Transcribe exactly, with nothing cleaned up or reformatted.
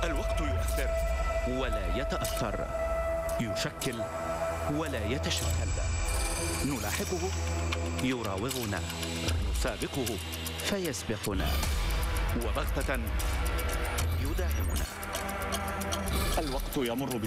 الوقت يؤثر ولا يتأثر، يشكل ولا يتشكل، نلاحقه يراوغنا، نسابقه فيسبقنا، وبغتة يداهمنا. الوقت يمر